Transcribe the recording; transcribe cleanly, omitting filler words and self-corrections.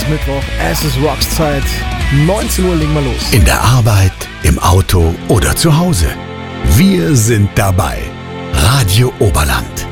ist Mittwoch, es ist Rocks Zeit. 19 Uhr legen wir los. In der Arbeit, im Auto oder zu Hause. Wir sind dabei. Radio Oberland.